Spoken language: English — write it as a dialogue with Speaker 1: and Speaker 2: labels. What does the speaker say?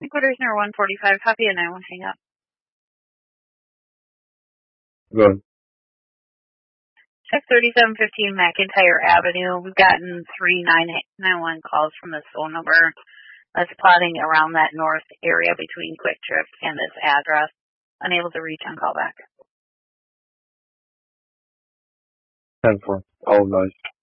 Speaker 1: Headquarters near 145, copy, and I won't hang up.
Speaker 2: Good.
Speaker 1: Check 3715 McIntyre Avenue. We've gotten 3991 calls from this phone number that's plotting around that north area between Quick Trip and this address. Unable to reach on callback.
Speaker 2: 10-4. Oh, nice.